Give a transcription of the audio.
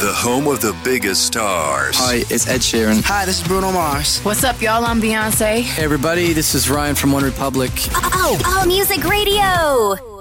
the home of the biggest stars. Hi, it's Ed Sheeran. Hi, this is Bruno Mars. What's up, y'all? I'm Beyonce. Hey, everybody, this is Ryan from One Republic. Oh, Music Radio.